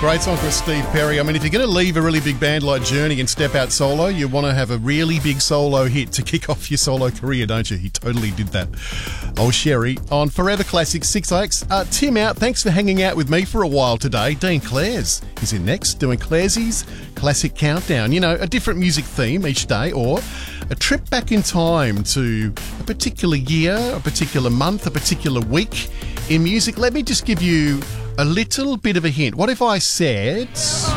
Great song for Steve Perry. I mean, if you're going to leave a really big band like Journey and step out solo, you want to have a really big solo hit to kick off your solo career, don't you? He totally did that. Oh, Sherry on Forever Classic 6AX. Tim out. Thanks for hanging out with me for a while today. Dean Clares is in next, doing Clares's Classic Countdown. You know, a different music theme each day, or a trip back in time to a particular year, a particular month, a particular week in music. Let me just give you a little bit of a hint. What if I said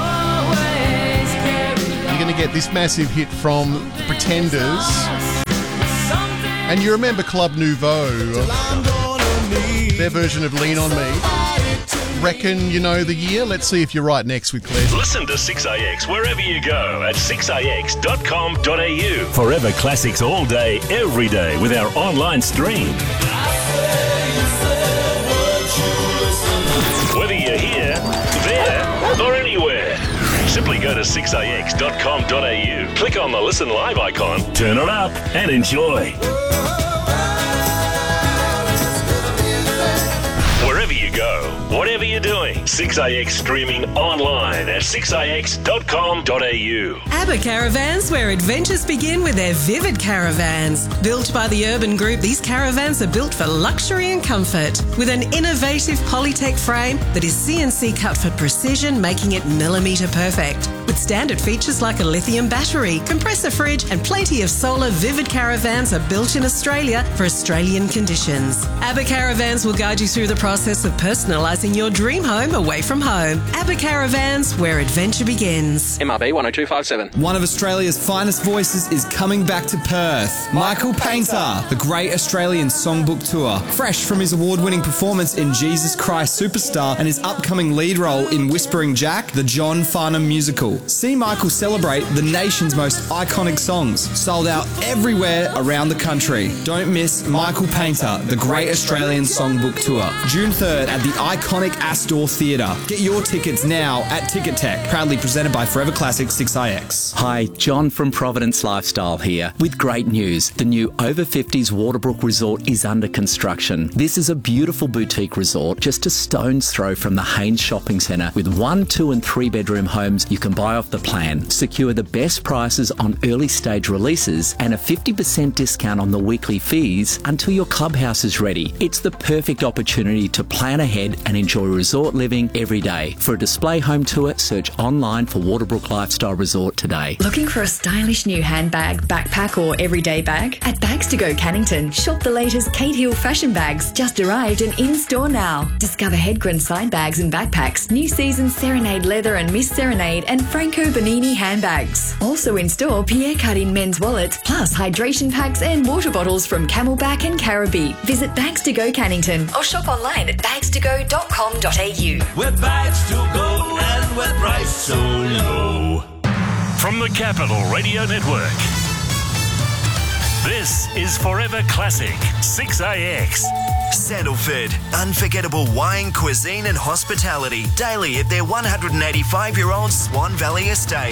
you're going to get this massive hit from the Pretenders, and you remember Club Nouveau, their version of Lean On Me? Reckon you know the year? Let's see if you're right next with Claire. Listen to 6AX wherever you go at 6AX.com.au. Forever classics all day, every day with our online stream. Whether you're here, there, or anywhere, simply go to 6AX.com.au, click on the Listen Live icon, turn it up, and enjoy. Wherever you go, whatever you're doing, 6AX streaming online at 6AX.com.au. ABBA Caravans, where adventures begin with their Vivid Caravans. Built by the Urban Group, these caravans are built for luxury and comfort. With an innovative Polytech frame that is CNC cut for precision, making it millimetre perfect. With standard features like a lithium battery, compressor fridge, and plenty of solar, Vivid Caravans are built in Australia for Australian conditions. ABBA Caravans will guide you through the process of personalising your dream home away from home. ABBA Caravans, where adventure begins. MRB 10257. One of Australia's finest voices is coming back to Perth. Michael Painter, the Great Australian Songbook Tour. Fresh from his award-winning performance in Jesus Christ Superstar and his upcoming lead role in Whispering Jack, the John Farnham musical. See Michael celebrate the nation's most iconic songs. Sold out everywhere around the country. Don't miss Michael Painter, the Great Australian Songbook Tour. June 3rd at the iconic Astor Theatre. Get your tickets now at Ticketek. Proudly presented by Forever Classic 6IX. Hi, John from Providence Lifestyle here with great news. The new Over 50s Waterbrook Resort is under construction. This is a beautiful boutique resort just a stone's throw from the Haynes Shopping Centre with 1, 2 and 3 bedroom homes you can buy off the plan. Secure the best prices on early stage releases and a 50% discount on the weekly fees until your clubhouse is ready. It's the perfect opportunity to plan ahead and enjoy resort living every day. For a display home tour, search online for Waterbrook Lifestyle Resort today. Looking for a stylish new handbag, backpack or everyday bag? At Bags to Go Cannington, shop the latest Kate Hill fashion bags, just arrived and in store now. Discover Hedgren side bags and backpacks, new season Serenade leather and Miss Serenade and Franco Bonini handbags. Also in store, Pierre Cardin men's wallets, plus hydration packs and water bottles from Camelback and Caribbean. Visit Bags to Go Cannington or shop online at bagstogo.com.au. We're Bags to Go and we're priced so low. From the Capital Radio Network, this is Forever Classic 6AX. Sandalford, unforgettable wine, cuisine and hospitality daily at their 185-year-old Swan Valley estate.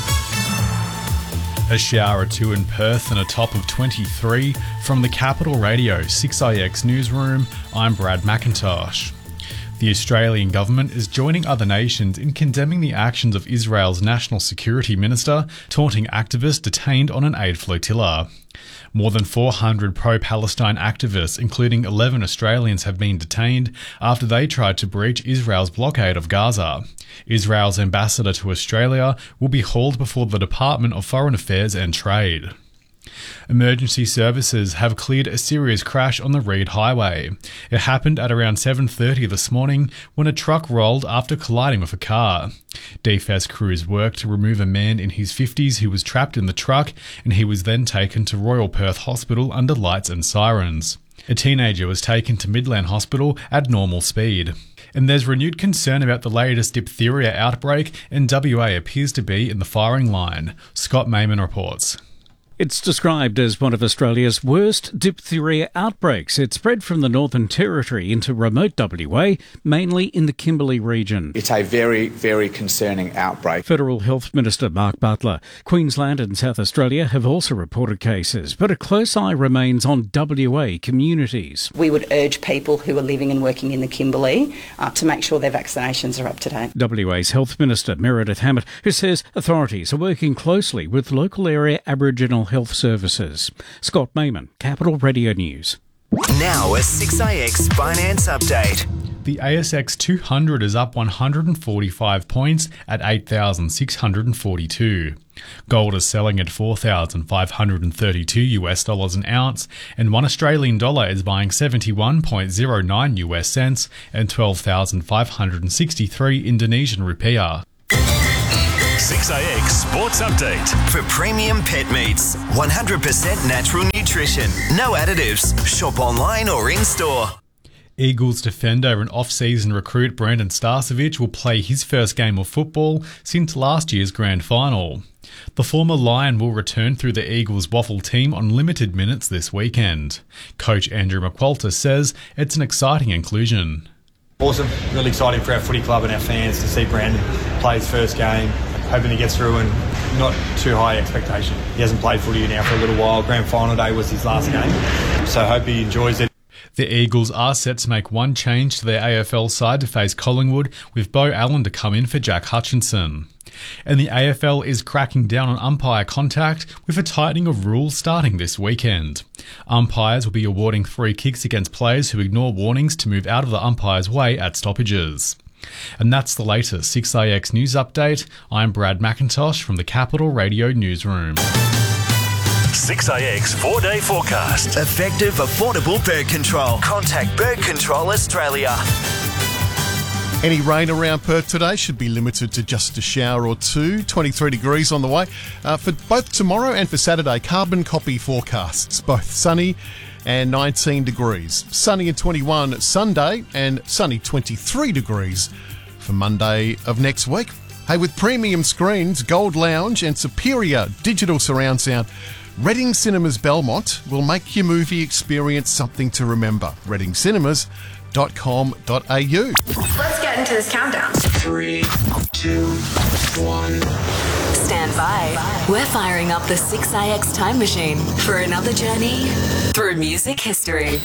A shower or two in Perth and a top of 23. From the Capital Radio 6IX newsroom, I'm Brad McIntosh. The Australian government is joining other nations in condemning the actions of Israel's National Security Minister, taunting activists detained on an aid flotilla. More than 400 pro-Palestine activists, including 11 Australians, have been detained after they tried to breach Israel's blockade of Gaza. Israel's ambassador to Australia will be hauled before the Department of Foreign Affairs and Trade. Emergency services have cleared a serious crash on the Reid Highway. It happened at around 7:30 this morning when a truck rolled after colliding with a car. DFS crews worked to remove a man in his 50s who was trapped in the truck, and he was then taken to Royal Perth Hospital under lights and sirens. A teenager was taken to Midland Hospital at normal speed. And there's renewed concern about the latest diphtheria outbreak, and WA appears to be in the firing line. Scott Mayman reports. It's described as one of Australia's worst diphtheria outbreaks. It spread from the Northern Territory into remote WA, mainly in the Kimberley region. It's a very, very concerning outbreak. Federal Health Minister Mark Butler. Queensland and South Australia have also reported cases, but a close eye remains on WA communities. We would urge people who are living and working in the Kimberley to make sure their vaccinations are up to date. WA's Health Minister Meredith Hammett, who says authorities are working closely with local area Aboriginal health services. Scott Mayman, Capital Radio News. Now a 6AX Finance Update. The ASX 200 is up 145 points at 8,642. Gold is selling at $4,532 an ounce, and $1 Australian dollar is buying 71.09 US cents and 12,563 Indonesian rupiah. 6AX Sports Update. For premium pet meats, 100% natural nutrition, no additives. Shop online or in-store. Eagles defender and off-season recruit Brandon Starcevich will play his first game of football since last year's grand final. The former Lion will return through the Eagles Waffle team on limited minutes this weekend. Coach Andrew McQualter says it's an exciting inclusion. Awesome, really exciting for our footy club and our fans to see Brandon play his first game. Hoping he gets through and not too high expectation. He hasn't played footy now for a little while. Grand final day was his last game, so I hope he enjoys it. The Eagles are set to make one change to their AFL side to face Collingwood, with Beau Allen to come in for Jack Hutchinson. And the AFL is cracking down on umpire contact with a tightening of rules starting this weekend. Umpires will be awarding free kicks against players who ignore warnings to move out of the umpire's way at stoppages. And that's the latest 6AX News Update. I'm Brad McIntosh from the Capital Radio Newsroom. 6AX 4-day forecast. Effective, affordable bird control. Contact Bird Control Australia. Any rain around Perth today should be limited to just a shower or two. 23 degrees on the way. For both tomorrow and for Saturday, carbon copy forecasts, both sunny and 19 degrees. Sunny and 21 Sunday and sunny 23 degrees for Monday of next week. Hey, with premium screens, Gold Lounge and superior digital surround sound, Reading Cinemas Belmont will make your movie experience something to remember. readingcinemas.com.au. Let's get into this countdown. 3, 2, 1. Stand by. We're firing up the 6AX time machine for another journey through music history.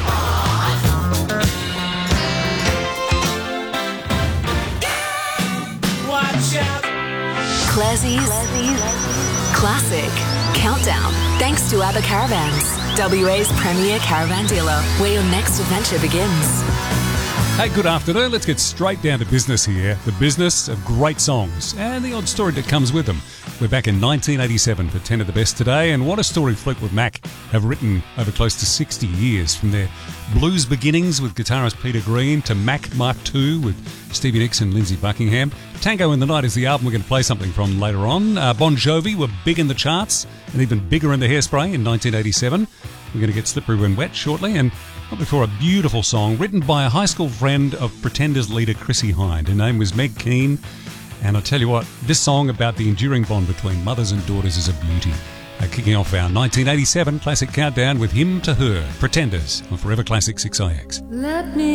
Watch out. Classie's Classic Countdown. Thanks to ABBA Caravans, WA's premier caravan dealer, where your next adventure begins. Hey, good afternoon. Let's get straight down to business here. The business of great songs and the odd story that comes with them. We're back in 1987 for 10 of the best today, and what a story Fleetwood Mac have written over close to 60 years, from their blues beginnings with guitarist Peter Green to Mac Mark II with Stevie Nicks and Lindsey Buckingham. Tango in the Night is the album we're going to play something from later on. Bon Jovi were big in the charts and even bigger in the Hairspray in 1987. We're going to get Slippery When Wet shortly, and not before a beautiful song written by a high school friend of Pretenders leader Chrissie Hynde. Her name was Meg Keane, and I'll tell you what, this song about the enduring bond between mothers and daughters is a beauty. Kicking off our 1987 classic countdown with Him to Her, Pretenders on Forever Classic 6IX. Let me